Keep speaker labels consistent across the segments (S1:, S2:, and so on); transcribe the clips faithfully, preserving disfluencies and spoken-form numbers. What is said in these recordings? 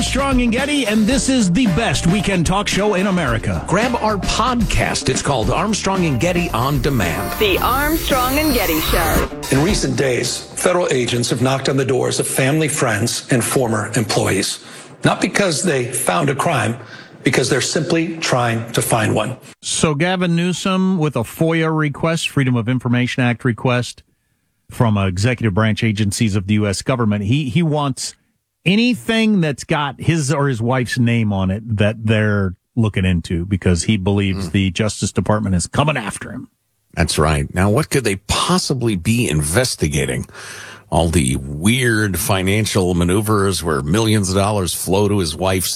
S1: Armstrong and Getty, and this is the best weekend talk show in America.
S2: Grab our podcast. It's called Armstrong and Getty On Demand.
S3: The Armstrong and Getty Show.
S4: In recent days, federal agents have knocked on the doors of family, friends, and former employees. Not because they found a crime, because they're simply trying to find one.
S1: So Gavin Newsom with a FOIA request, Freedom of Information Act request from uh, executive branch agencies of the U S government. He he wants anything that's got his or his wife's name on it that they're looking into because he believes mm. the Justice Department is coming after him.
S2: That's right. Now, what could they possibly be investigating? All the weird financial maneuvers where millions of dollars flow to his wife's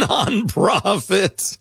S2: nonprofit,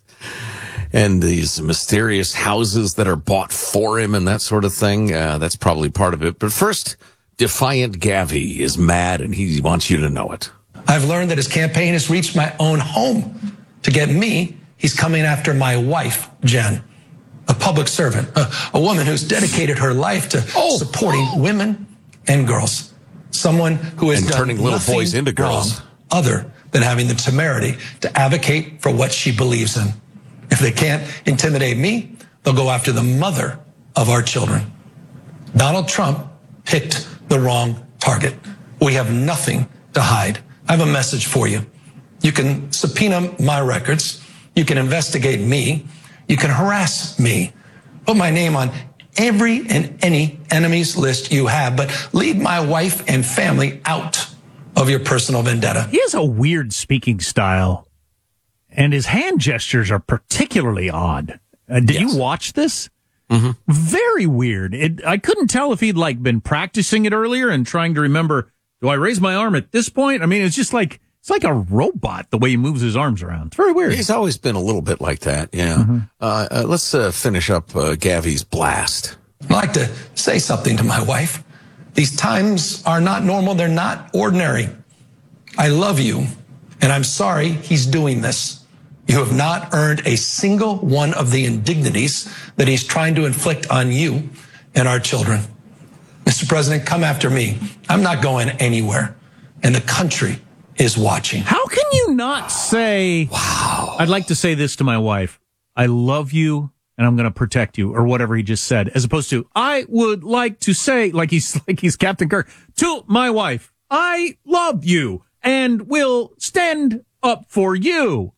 S2: and these mysterious houses that are bought for him and that sort of thing. Uh, that's probably part of it. But first, Defiant Gavi is mad and he wants you to know it.
S4: I've learned that his campaign has reached my own home. To get me, he's coming after my wife, Jen, a public servant, a, a woman who's dedicated her life to oh. supporting oh. women and girls. Someone who has
S2: and
S4: done
S2: turning little boys into girls,
S4: other than having the temerity to advocate for what she believes in. If they can't intimidate me, they'll go after the mother of our children. Donald Trump picked the wrong target. We have nothing to hide. I have a message for you. You can subpoena my records. You can investigate me. You can harass me. Put my name on every and any enemies list you have, but leave my wife and family out of your personal vendetta.
S1: He has a weird speaking style, and his hand gestures are particularly odd. Uh, did yes. you watch this?
S2: Mm-hmm.
S1: Very weird. It, I couldn't tell if he'd like been practicing it earlier and trying to remember, do I raise my arm at this point? I mean, it's just like, it's like a robot, the way he moves his arms around. It's very weird.
S2: He's always been a little bit like that, yeah. Mm-hmm. Uh, uh, let's uh, finish up uh, Gavi's blast.
S4: I'd like to say something to my wife. These times are not normal. They're not ordinary. I love you, and I'm sorry he's doing this. You have not earned a single one of the indignities that he's trying to inflict on you and our children. Mister President, come after me. I'm not going anywhere, and the country is watching.
S1: How can you not say, wow, I'd like to say this to my wife, I love you and I'm going to protect you, or whatever he just said, as opposed to, I would like to say, like he's like he's Captain Kirk, to my wife, I love you and will stand up for you.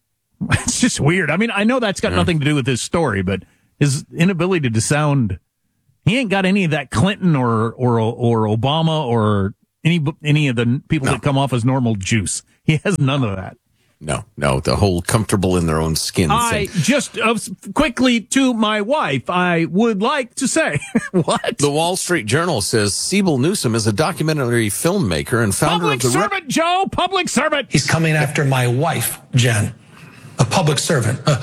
S1: It's just weird. I mean, I know that's got yeah. nothing to do with his story, but his inability to sound, he ain't got any of that Clinton or or or Obama or Any any of the people no. that come off as normal juice. He has none of that.
S2: No, no, the whole comfortable in their own skin
S1: I
S2: thing.
S1: just, uh, quickly to my wife, I would like to say, what?
S2: The Wall Street Journal says Siebel Newsom is a documentary filmmaker and founder
S1: public
S2: of the...
S1: Public servant, Rep- Joe! Public servant!
S4: He's coming after my wife, Jen. A public servant. Uh-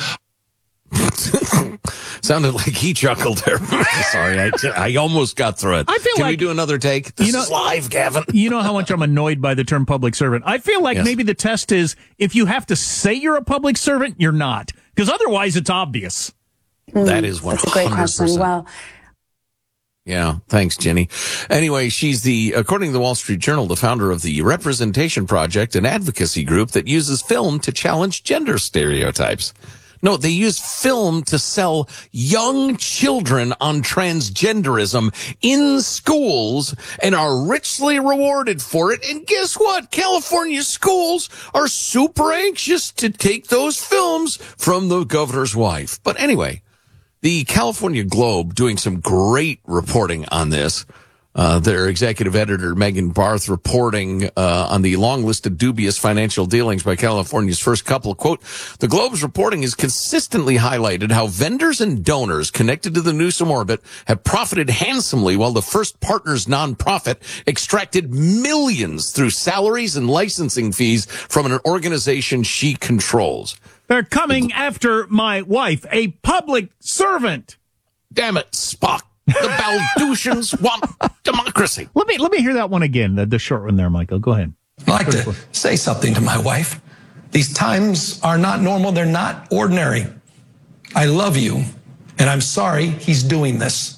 S2: Sounded like he chuckled there. Sorry, I, I almost got through it.
S1: I feel
S2: Can
S1: like,
S2: we do another take? This
S1: you know,
S2: is live, Gavin.
S1: You know how much I'm annoyed by the term public servant. I feel like yes. maybe the test is if you have to say you're a public servant, you're not. Because otherwise it's obvious.
S2: Mm, that is one hundred percent.
S5: That's a great question. Well,
S2: yeah, thanks, Jenny. Anyway, she's the, according to the Wall Street Journal, the founder of the Representation Project, an advocacy group that uses film to challenge gender stereotypes. No, they use film to sell young children on transgenderism in schools and are richly rewarded for it. And guess what? California schools are super anxious to take those films from the governor's wife. But anyway, the California Globe doing some great reporting on this. Uh, their executive editor, Megan Barth, reporting uh, on the long list of dubious financial dealings by California's first couple. Quote, the Globe's reporting has consistently highlighted how vendors and donors connected to the Newsom orbit have profited handsomely while the First Partners nonprofit extracted millions through salaries and licensing fees from an organization she controls.
S1: They're coming after my wife, a public servant.
S2: Damn it, Spock. The Baldutians want democracy.
S1: Let me let me hear that one again, the, the short one there, Michael. Go ahead.
S4: I'd like to say something to my wife. These times are not normal. They're not ordinary. I love you, and I'm sorry he's doing this.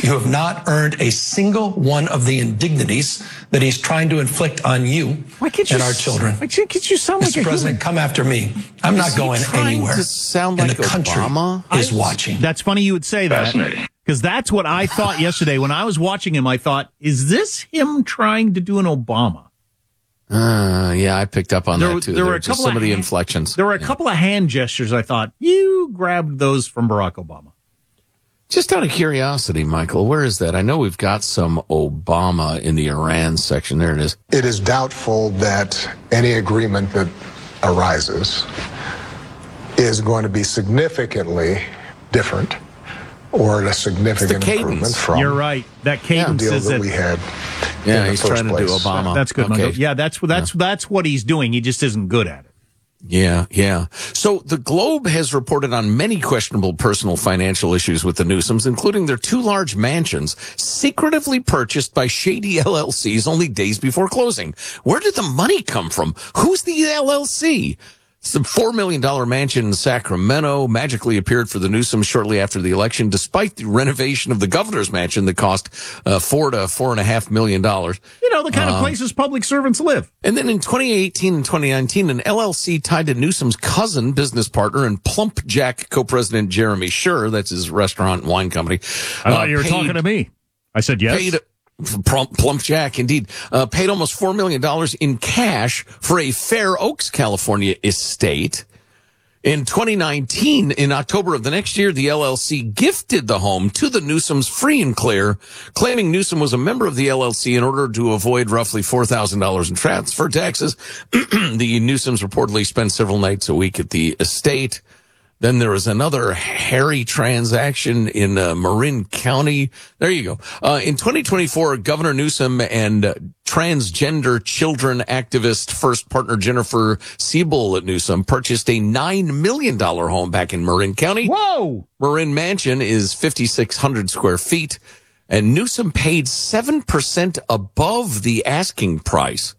S4: You have not earned a single one of the indignities that he's trying to inflict on you
S1: Why can't you
S4: and our
S1: s-
S4: children.
S1: Why can't you sound like
S4: Mister
S1: a
S4: President, come after me. I'm not
S2: Is he
S4: going
S2: trying
S4: anywhere.
S2: to sound
S4: and
S2: like
S4: the country
S2: Obama?
S4: is watching.
S1: That's funny you would say that.
S5: Fascinating.
S1: Because that's what I thought yesterday. When I was watching him, I thought, is this him trying to do an Obama?
S2: Uh, yeah, I picked up on
S1: There,
S2: that too.
S1: there were a
S2: just
S1: couple
S2: some of the
S1: hand-
S2: inflections.
S1: There were a
S2: Yeah.
S1: couple of hand gestures. I thought, you grabbed those from Barack Obama.
S2: Just out of curiosity, Michael, where is that? I know we've got some Obama in the Iran section. There it is.
S6: It is doubtful that any agreement that arises is going to be significantly different or a significant
S2: It's the cadence.
S6: improvement from
S1: You're right. That
S6: the
S1: cadence
S6: deal
S1: is
S6: that
S1: it.
S6: we had.
S2: Yeah,
S6: in the
S2: he's
S6: first
S2: trying to do
S6: place.
S2: Obama.
S1: That's good.
S2: Okay.
S1: Michael. Yeah, that's that's that's what he's doing. He just isn't good at it.
S2: Yeah, yeah. So the Globe has reported on many questionable personal financial issues with the Newsoms, including their two large mansions secretively purchased by shady L L Cs only days before closing. Where did the money come from? Who's the L L C? The four million dollars mansion in Sacramento magically appeared for the Newsoms shortly after the election, despite the renovation of the governor's mansion that cost uh, four to four and a half million dollars.
S1: You know, the kind of places public servants live.
S2: And then in twenty eighteen and twenty nineteen, an L L C tied to Newsom's cousin, business partner, and Plump Jack co-president Jeremy Schur, that's his restaurant and wine company.
S1: I thought
S2: uh,
S1: you were
S2: paid-
S1: talking to me. I said yes.
S2: Paid, Plump, Plump Jack, indeed, uh, paid almost four million dollars in cash for a Fair Oaks, California estate. In twenty nineteen, in October of the next year, the L L C gifted the home to the Newsoms free and clear, claiming Newsom was a member of the L L C in order to avoid roughly four thousand dollars in transfer taxes. The Newsoms reportedly spent several nights a week at the estate. Then there was another hairy transaction in uh, Marin County. There you go. Uh, in twenty twenty-four, Governor Newsom and uh, transgender children activist first partner Jennifer Siebel at Newsom purchased a nine million dollars home back in Marin County.
S1: Whoa!
S2: Marin Mansion is fifty-six hundred square feet, and Newsom paid seven percent above the asking price.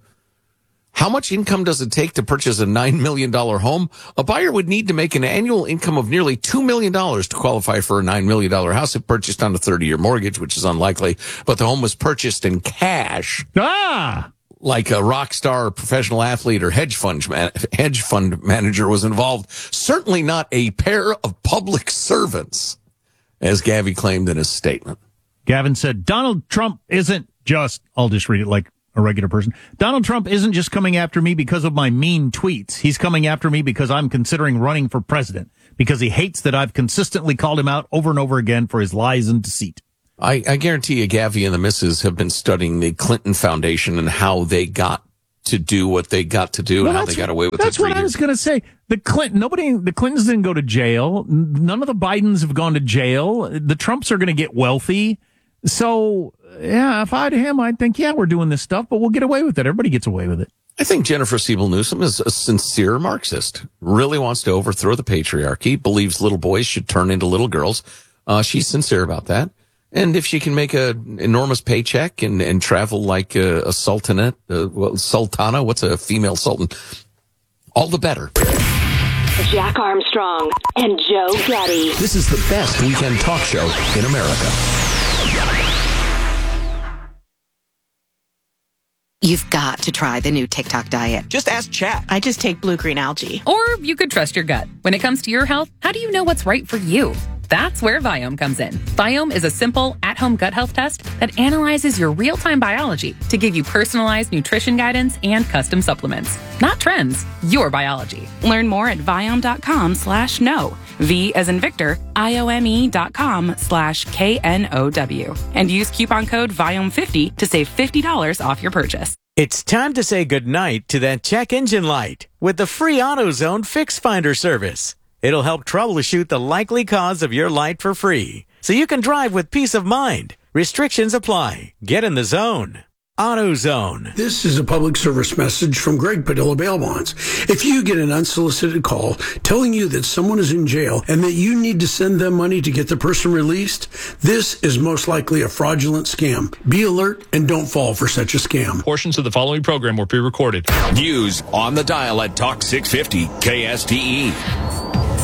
S2: How much income does it take to purchase a nine million dollars home? A buyer would need to make an annual income of nearly two million dollars to qualify for a nine million dollars house if purchased on a thirty-year mortgage, which is unlikely. But the home was purchased in cash,
S1: Ah!
S2: like a rock star, professional athlete, or hedge fund, man- hedge fund manager was involved. Certainly not a pair of public servants, as Gavi claimed in his statement.
S1: Gavin said, Donald Trump isn't just, I'll just read it like a regular person. Donald Trump isn't just coming after me because of my mean tweets. He's coming after me because I'm considering running for president, because he hates that I've consistently called him out over and over again for his lies and deceit.
S2: I, I guarantee you, Gavi and the missus have been studying the Clinton Foundation and how they got to do what they got to do
S1: Well,
S2: and how
S1: that's-
S2: they got away with it
S1: That's
S2: for
S1: what I
S2: years.
S1: was going to say. The Clinton, nobody, the Clintons didn't go to jail. None of the Bidens have gone to jail. The Trumps are going to get wealthy. So, yeah, if I had him, I'd think, yeah, we're doing this stuff, but we'll get away with it. Everybody gets away with it.
S2: I think Jennifer Siebel Newsom is a sincere Marxist, really wants to overthrow the patriarchy, believes little boys should turn into little girls. Uh, she's sincere about that. And if she can make an enormous paycheck and, and travel like a, a sultanate, uh, well, sultana, what's a female sultan? All the better.
S3: Jack Armstrong and Joe Getty.
S2: This is the best weekend talk show in America.
S7: You've got to try the new TikTok diet.
S8: Just ask Chat. I just take blue-green algae.
S9: Or you could trust your gut. When it comes to your health, how do you know what's right for you? That's where Viome comes in. Viome is a simple, at-home gut health test that analyzes your real-time biology to give you personalized nutrition guidance and custom supplements. Not trends, your biology.
S10: Learn more at Viome.com slash no. V as in Victor, I-O-M-E dot com slash K N O W. And use coupon code Viome fifty to save fifty dollars off your purchase.
S11: It's time to say goodnight to that check engine light with the free AutoZone Fix Finder service. It'll help troubleshoot the likely cause of your light for free, so you can drive with peace of mind. Restrictions apply. Get in the zone. AutoZone.
S12: This is a public service message from Greg Padilla Bail Bonds. If you get an unsolicited call telling you that someone is in jail and that you need to send them money to get the person released, this is most likely a fraudulent scam. Be alert and don't fall for such a scam.
S13: Portions of the following program were pre-recorded.
S14: News on the dial at Talk six fifty K S T E.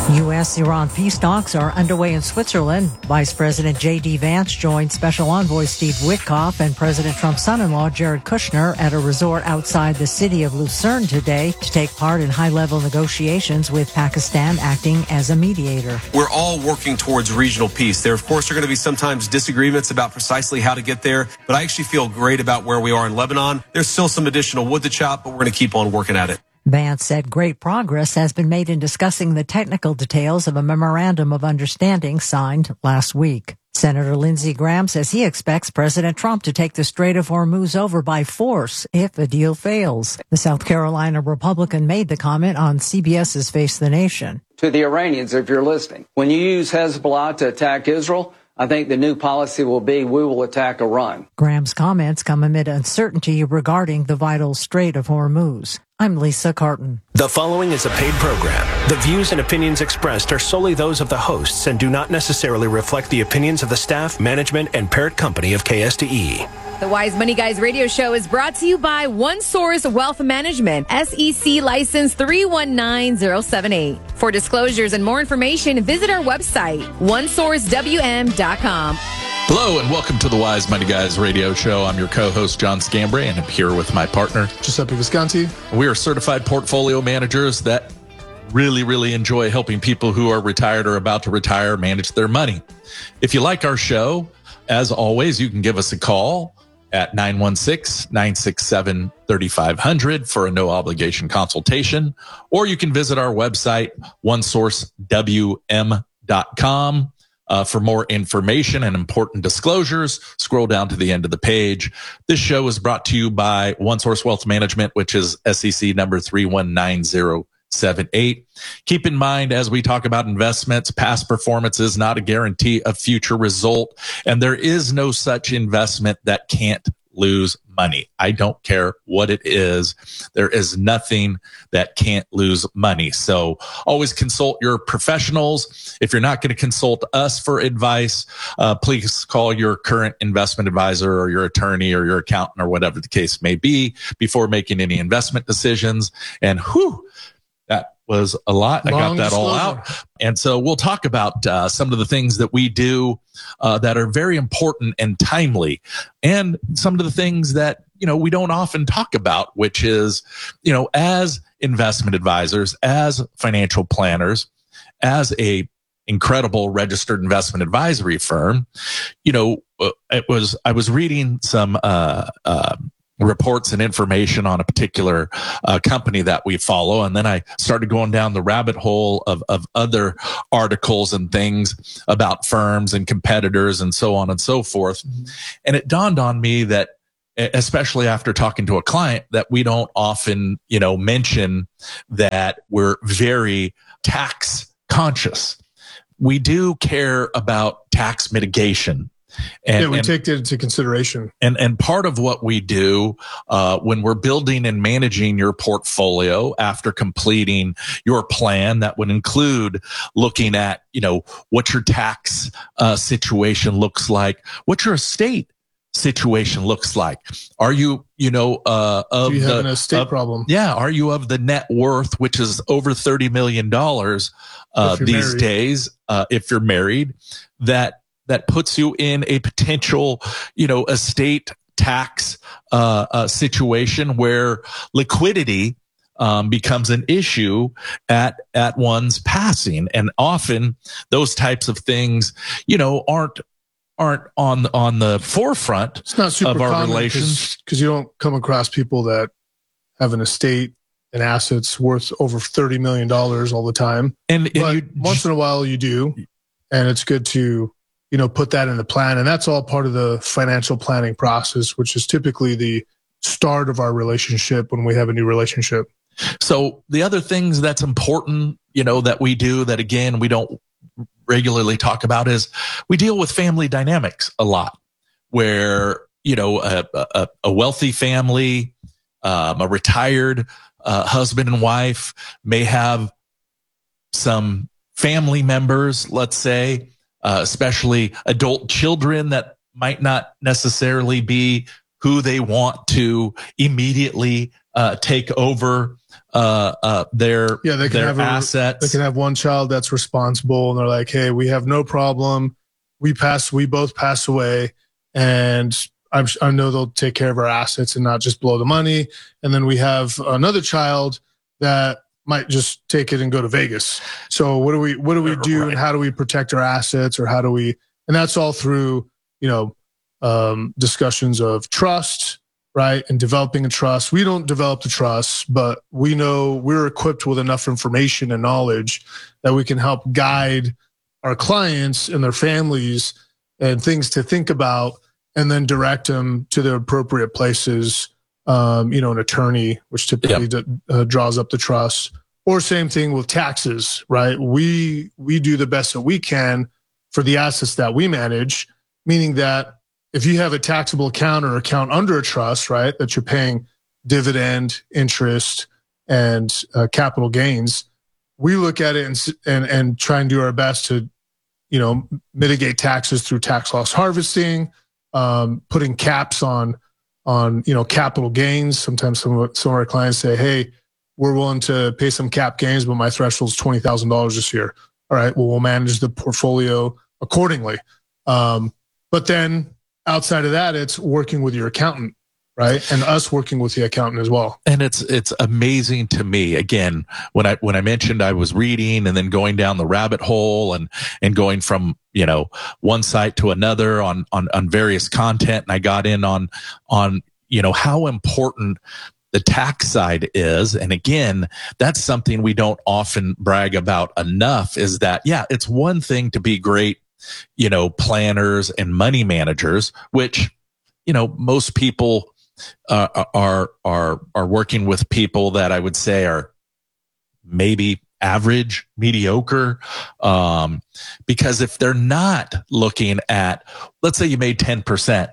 S5: U S Iran peace talks are underway in Switzerland. Vice President J D Vance joined Special Envoy Steve Witkoff and President Trump's son-in-law Jared Kushner at a resort outside the city of Lucerne today to take part in high-level negotiations with Pakistan acting as a mediator.
S13: We're all working towards regional peace. There, of course, are going to be sometimes disagreements about precisely how to get there, but I actually feel great about where we are in Lebanon. There's still some additional wood to chop, but we're going to keep on working at it.
S5: Vance said great progress has been made in discussing the technical details of a memorandum of understanding signed last week. Senator Lindsey Graham says he expects President Trump to take the Strait of Hormuz over by force if a deal fails. The South Carolina Republican made the comment on CBS's Face the Nation.
S14: To the Iranians, if you're listening, when you use Hezbollah to attack Israel, I think the new policy will be we will attack Iran.
S5: Graham's comments come amid uncertainty regarding the vital Strait of Hormuz. I'm Lisa Carton.
S15: The following is a paid program. The views and opinions expressed are solely those of the hosts and do not necessarily reflect the opinions of the staff, management, and parent company of K S T E.
S16: The Wise Money Guys radio show is brought to you by OneSource Wealth Management, S E C license three one nine zero seven eight. For disclosures and more information, visit our website, one source w m dot com.
S17: Hello and welcome to the Wise Money Guys radio show. I'm your co-host, John Scambray, and I'm here with my partner,
S18: Giuseppe Visconti.
S17: We are certified portfolio managers that really, really enjoy helping people who are retired or about to retire manage their money. If you like our show, as always, you can give us a call at nine one six, nine six seven, three five zero zero for a no-obligation consultation, or you can visit our website, one source w m dot com. Uh, for more information and important disclosures, scroll down to the end of the page. This show is brought to you by OneSource Wealth Management, which is S E C number three one nine zero seven eight. Keep in mind, as we talk about investments, past performance is not a guarantee of future result, and there is no such investment that can't lose money. I don't care what it is. There is nothing that can't lose money. So always consult your professionals. If you're not going to consult us for advice, uh, please call your current investment advisor or your attorney or your accountant or whatever the case may be before making any investment decisions. And whew, that was a lot. I got that all out. And so we'll talk about uh, some of the things that we do uh, that are very important and timely, and some of the things that, you know, we don't often talk about, which is, you know, as investment advisors, as financial planners, as a incredible registered investment advisory firm, you know, it was, I was reading some, uh, uh, reports and information on a particular uh, company that we follow. And then I started going down the rabbit hole of, of other articles and things about firms and competitors and so on and so forth. Mm-hmm. And it dawned on me that, especially after talking to a client, that we don't often, you know, mention that we're very tax conscious. We do care about tax mitigation. And,
S18: yeah, we
S17: and,
S18: take that into consideration.
S17: And and part of what we do uh, when we're building and managing your portfolio after completing your plan, that would include looking at, you know, what your tax uh, situation looks like, what your estate situation looks like. Are you, you know, uh, of
S18: Do you
S17: the
S18: have an estate
S17: uh,
S18: problem?
S17: Yeah. Are you of the net worth, which is over thirty million dollars uh, these
S18: married.
S17: days, uh, if you're married, that that puts you in a potential, you know, estate tax uh, uh, situation where liquidity um, becomes an issue at at one's passing, and often those types of things, you know, aren't aren't on on the forefront
S18: It's not super
S17: of our
S18: common
S17: relations.
S18: because you don't come across people that have an estate and assets worth over thirty million dollars all the time.
S17: And, and
S18: but
S17: you,
S18: once in a while you do, and it's good to, you know, put that in the plan. And that's all part of the financial planning process, which is typically the start of our relationship when we have a new relationship.
S17: So the other things that's important, you know, that we do that, again, we don't regularly talk about is we deal with family dynamics a lot, where, you know, a, a, a wealthy family, um, a retired uh, husband and wife may have some family members, let's say, Uh, especially adult children that might not necessarily be who they want to immediately uh, take over uh, uh, their,
S18: yeah, they can
S17: their
S18: have a,
S17: assets.
S18: They can have one child that's responsible, and they're like, hey, we have no problem. We pass, we both pass away, and I'm, I know they'll take care of our assets and not just blow the money. And then we have another child that might just take it and go to Vegas. So what do we, what do we do, right. and how do we protect our assets, or how do we, and that's all through, you know, um, discussions of trust, right? And developing a trust. We don't develop the trust, but we know we're equipped with enough information and knowledge that we can help guide our clients and their families and things to think about, and then direct them to the appropriate places. Um, you know, an attorney, which typically yep. d- uh, draws up the trust, or same thing with taxes, right? We, we do the best that we can for the assets that we manage, meaning that if you have a taxable account or account under a trust, right, that you're paying dividend, interest, and uh, capital gains, we look at it and, and, and try and do our best to, you know, mitigate taxes through tax loss harvesting, um, putting caps on, on, you know, capital gains. Sometimes some of, some of our clients say, hey, we're willing to pay some cap gains, but my threshold is twenty thousand dollars this year. All right, well, we'll manage the portfolio accordingly. Um, but then outside of that, it's working with your accountant, right? And us working with the accountant as well.
S17: And it's it's amazing to me. Again, when I when I mentioned I was reading and then going down the rabbit hole and and going from, you know, one site to another on on on various content, and I got in on on you know how important the tax side is. And again, that's something we don't often brag about enough, is that, yeah, it's one thing to be great, you know, planners and money managers, which, you know, most people uh, are, are, are working with people that I would say are maybe average, mediocre. Um, because if they're not looking at, let's say you made ten percent,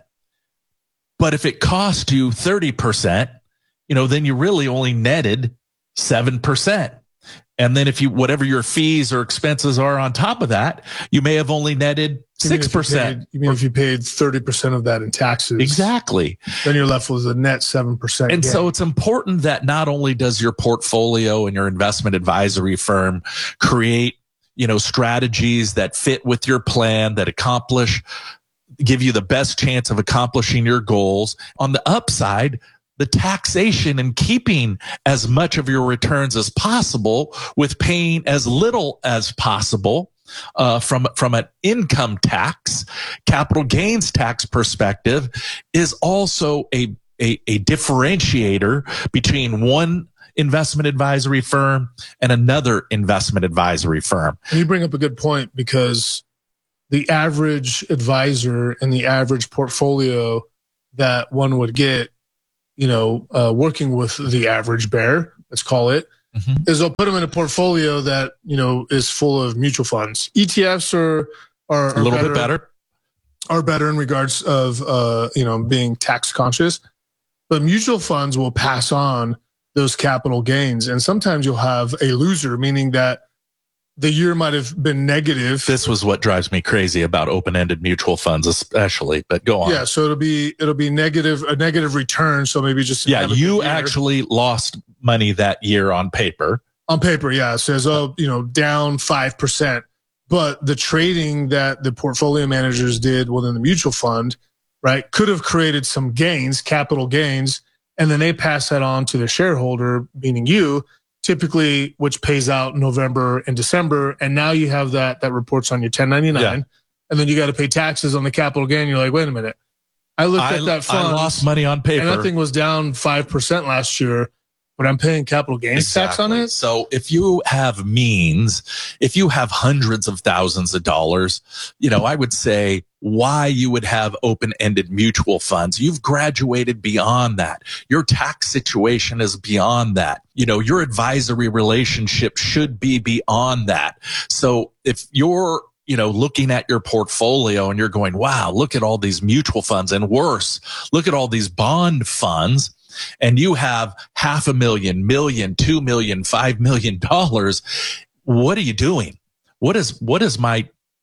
S17: but if it cost you thirty percent, you know, then you really only netted seven percent. And then if you, whatever your fees or expenses are on top of that, you may have only netted six percent.
S18: You mean if you paid thirty percent of that in taxes?
S17: Exactly.
S18: Then you're left with a net seven percent.
S17: And
S18: gain.
S17: So it's important that not only does your portfolio and your investment advisory firm create, you know, strategies that fit with your plan, that accomplish, give you the best chance of accomplishing your goals. On the upside, the taxation and keeping as much of your returns as possible with paying as little as possible uh, from, from an income tax, capital gains tax perspective is also a, a, a differentiator between one investment advisory firm and another investment advisory firm.
S18: And you bring up a good point, because the average advisor and the average portfolio that one would get, you know, uh, working with the average bear, let's call it, mm-hmm. is they'll put them in a portfolio that, you know, is full of mutual funds. E T Fs are, are, are
S17: a little
S18: better,
S17: bit better,
S18: are better in regards of, uh, you know, being tax conscious, but mutual funds will pass on those capital gains. And sometimes you'll have a loser, meaning that the year might have been negative.
S17: This was what drives me crazy about open-ended mutual funds, especially. But go on.
S18: Yeah, so it'll be it'll be negative a negative return. So maybe just
S17: yeah, you actually lost money that year on paper.
S18: On paper, yeah, it says oh, you know, down five percent. But the trading that the portfolio managers did within the mutual fund, right, could have created some gains, capital gains, and then they pass that on to the shareholder, meaning you. Typically, which pays out November and December, and now you have that that reports on your ten ninety-nine, yeah. And then you got to pay taxes on the capital gain. You're like, wait a minute, I looked I, at that fund,
S17: I lost money on paper,
S18: and that thing was down five percent last year, but I'm paying capital gains exactly. tax on it.
S17: So if you have means, if you have hundreds of thousands of dollars, you know, I would say why you would have open-ended mutual funds. You've graduated beyond that. Your tax situation is beyond that. You know, your advisory relationship should be beyond that. So if you're, you know, looking at your portfolio and you're going, wow, look at all these mutual funds, and worse, look at all these bond funds, and you have half a million, million, two million, five million dollars, what are you doing? What is, what is my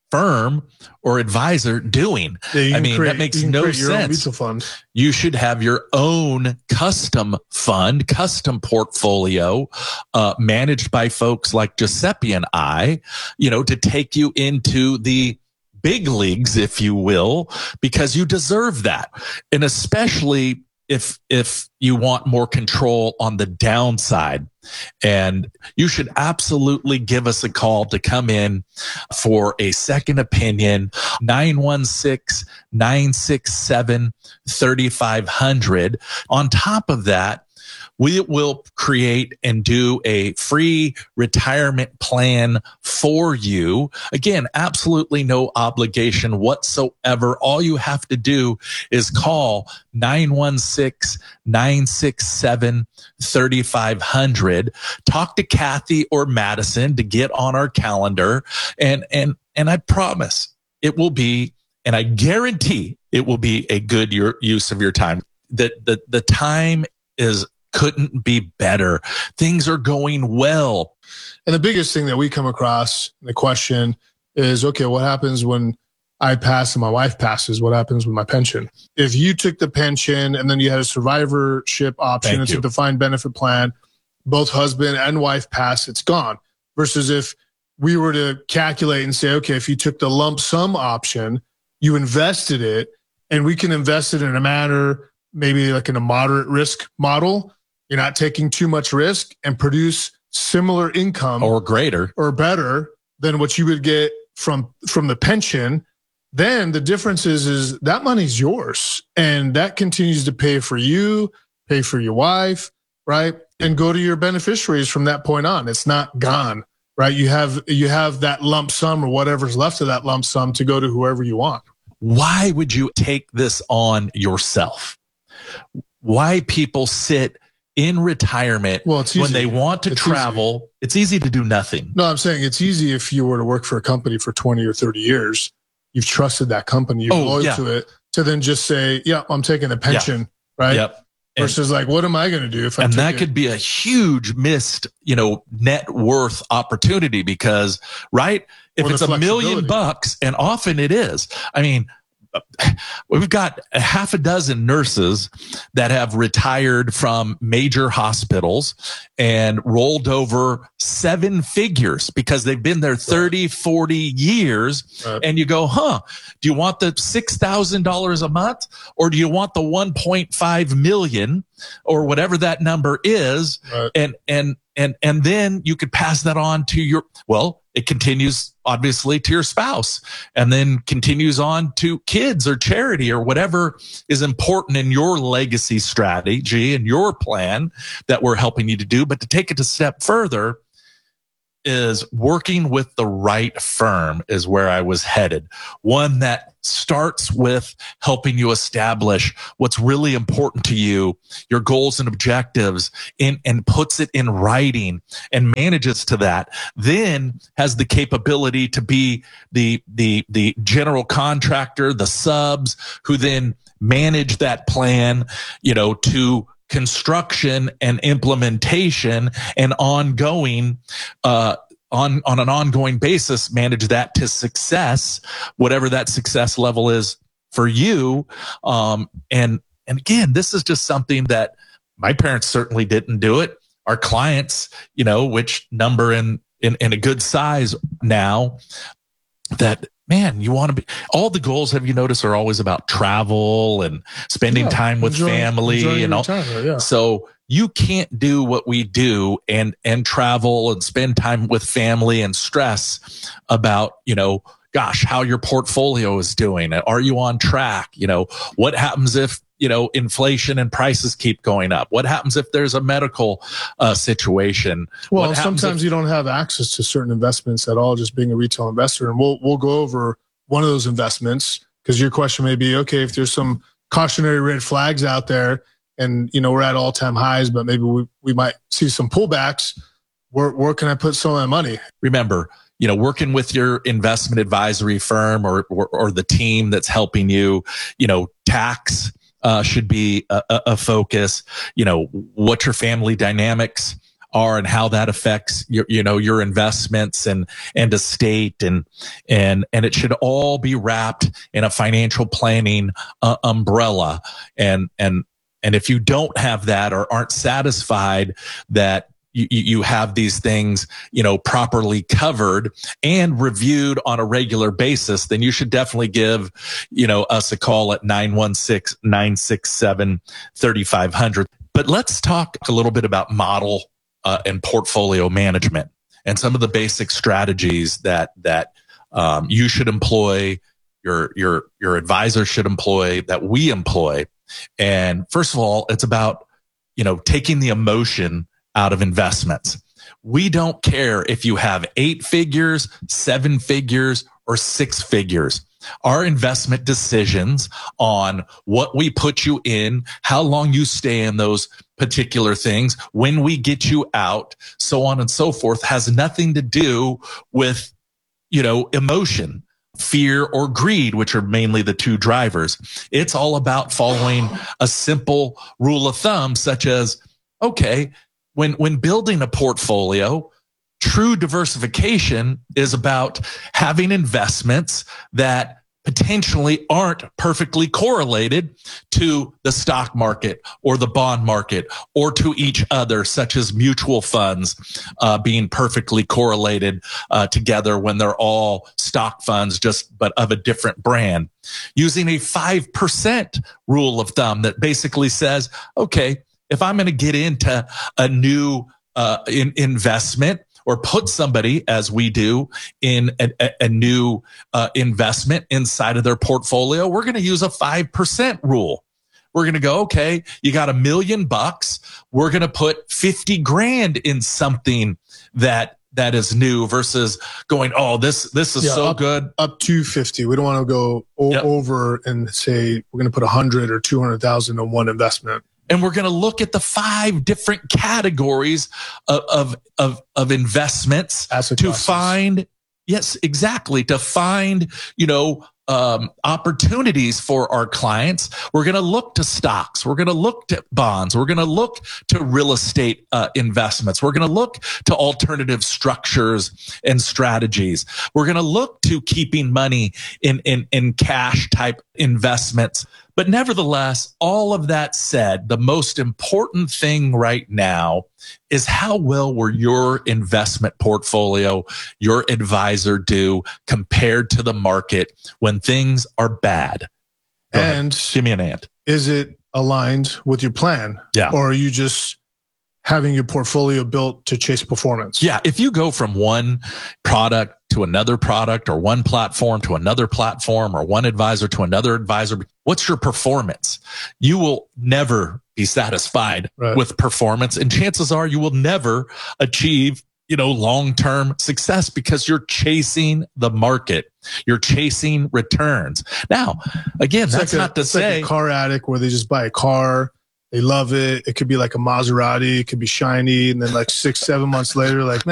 S17: firm or advisor doing?
S18: Yeah,
S17: I mean,
S18: create,
S17: that makes no
S18: your own
S17: sense.
S18: mutual fund.
S17: You should have your own custom fund, custom portfolio, uh, managed by folks like Giuseppe and I, you know, to take you into the big leagues, if you will, because you deserve that. And especially if, if you want more control on the downside. And you should absolutely give us a call to come in for a second opinion, nine one six, nine six seven, three five zero zero. On top of that, we will create and do a free retirement plan for you. Again, absolutely no obligation whatsoever. All you have to do is call nine one six, nine six seven, three five zero zero. Talk to Kathy or Madison to get on our calendar. And, and, and I promise it will be, and I guarantee it will be a good your, use of your time. The, the, the time is couldn't be better. Things are going well.
S18: And the biggest thing that we come across, the question is, okay, what happens when I pass and my wife passes? What happens with my pension? If you took the pension and then you had a survivorship option, it's a defined benefit plan, both husband and wife pass, it's gone. Versus if we were to calculate and say, okay, if you took the lump sum option, you invested it, and we can invest it in a manner, maybe like in a moderate risk model. You're not taking too much risk and produce similar income
S17: or greater
S18: or better than what you would get from, from the pension. Then the difference is, is that money's yours, and that continues to pay for you, pay for your wife, right? And go to your beneficiaries from that point on. It's not gone, right? You have, you have that lump sum or whatever's left of that lump sum to go to whoever you want.
S17: Why would you take this on yourself? Why people sit in retirement
S18: well, it's
S17: when they want to
S18: it's
S17: travel?
S18: Easy.
S17: It's easy to do nothing.
S18: No, I'm saying it's easy if you were to work for a company for twenty or thirty years. You've trusted that company, you're
S17: oh,
S18: loyal
S17: yeah.
S18: to it, to then just say, yeah, I'm taking a pension, yeah. right?
S17: Yep.
S18: Versus
S17: and,
S18: like, what am I going to do if I
S17: and
S18: take
S17: that
S18: it?
S17: could be a huge missed, you know, net worth opportunity because, right? If
S18: or
S17: it's a million bucks, and often it is, I mean, we've got a half a dozen nurses that have retired from major hospitals and rolled over seven figures because they've been there thirty, forty years. Right. And you go, huh, do you want the six thousand dollars a month, or do you want the one point five million or whatever that number is? Right. And, and, and, and then you could pass that on to your, well, it continues obviously to your spouse, and then continues on to kids or charity or whatever is important in your legacy strategy and your plan that we're helping you to do. But to take it a step further is working with the right firm is where I was headed. One that starts with helping you establish what's really important to you, your goals and objectives, in, and puts it in writing and manages to that. Then has the capability to be the, the, the general contractor, the subs, who then manage that plan, you know, to construction and implementation and ongoing, uh, on, on an ongoing basis, manage that to success, whatever that success level is for you. Um, and, and again, this is just something that my parents certainly didn't do it. Our clients, you know, which number in, in, in a good size now, that, man, you want to be, all the goals, have you noticed, are always about travel and spending yeah, time with enjoy, family and all. Time, yeah. So you can't do what we do and, and travel and spend time with family and stress about, you know, gosh, how your portfolio is doing. Are you on track? You know, what happens if, you know, inflation and prices keep going up? What happens if there's a medical uh, situation?
S18: Well, sometimes if- you don't have access to certain investments at all, just being a retail investor. And we'll, we'll go over one of those investments, because your question may be, okay, if there's some cautionary red flags out there and, you know, we're at all time highs, but maybe we, we might see some pullbacks, where, where can I put some of that money?
S17: Remember, you know, working with your investment advisory firm or, or, or the team that's helping you, you know, tax, Uh, should be a, a focus. You know, what's your family dynamics? are and how that affects your, you know, your investments and, and estate. And, and, and it should all be wrapped in a financial planning uh, umbrella. And, and, and if you don't have that or aren't satisfied that you, you have these things, you know, properly covered and reviewed on a regular basis, then you should definitely give, you know, us a call at nine one six, nine six seven, three five zero zero. But let's talk a little bit about model uh, and portfolio management and some of the basic strategies that that um, you should employ, your your your advisor should employ, that we employ. And first of all, it's about, you know, taking the emotion out of investments. We don't care if you have eight figures, seven figures, or six figures. Our investment decisions on what we put you in, how long you stay in those particular things, when we get you out, so on and so forth, has nothing to do with, you know, emotion, fear, or greed, which are mainly the two drivers. It's all about following a simple rule of thumb, such as, okay, when, when building a portfolio, true diversification is about having investments that potentially aren't perfectly correlated to the stock market or the bond market or to each other, such as mutual funds uh, being perfectly correlated uh, together when they're all stock funds, just but of a different brand. Using a five percent rule of thumb that basically says, okay, if I'm going to get into a new uh, in, investment, or put somebody, as we do, in a, a, a new uh, investment inside of their portfolio, we're going to use a five percent rule. We're going to go, okay, you got a million bucks. We're going to put fifty grand in something that that is new versus going, oh, this this is
S18: yeah,
S17: so
S18: up,
S17: good.
S18: Up to fifty. We don't want to go o- yep. over and say we're going to put one hundred or two hundred thousand in one investment.
S17: And we're going to look at the five different categories of, of, of, of investments to classes. find, yes, exactly, to find, you know, um, opportunities for our clients. We're going to look to stocks. We're going to look to bonds. We're going to look to real estate uh, investments. We're going to look to alternative structures and strategies. We're going to look to keeping money in, in, in cash type investments. But nevertheless, all of that said, the most important thing right now is how well will your investment portfolio, your advisor do compared to the market when things are bad? Go
S18: and
S17: ahead. Give me an ant.
S18: Is it aligned with your plan?
S17: Yeah.
S18: Or are you just having your portfolio built to chase performance?
S17: Yeah. If you go from one product to another product or one platform to another platform or one advisor to another advisor, what's your performance? You will never be satisfied right. with performance. And chances are you will never achieve, you know, long-term success because you're chasing the market. You're chasing returns. Now, again,
S18: it's
S17: that's
S18: like a,
S17: not to
S18: it's
S17: say
S18: like a car addict where they just buy a car. They love it. It could be like a Maserati. It could be shiny. And then like six, seven months later, like,